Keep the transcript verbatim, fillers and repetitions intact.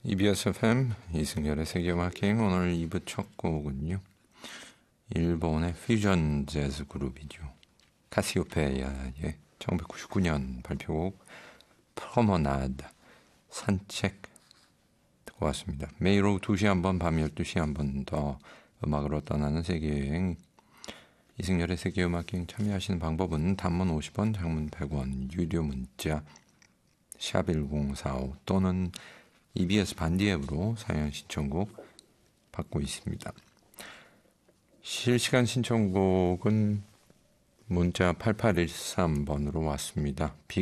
이비에스 에프엠 이승열의 세계음악여행. 오늘 이 부 첫 곡은요, 일본의 퓨전 재즈 그룹이죠. 카시오페아의 천구백구십구 년 발표곡 프로머나드, 산책 듣고 왔습니다. 매일 오후 두 시에 한 번, 밤 열두 시에 한 번 더 음악으로 떠나는 세계여행, 이승열의 세계음악여행. 참여하시는 방법은 단문 오십 원, 장문 백 원, 유료 문자 샵 일공사오 또는 이비에스 반디 앱으로 사연 신청곡 받고 있습니다. 실시간 신청곡은 문자 팔팔일삼 번으로 왔습니다.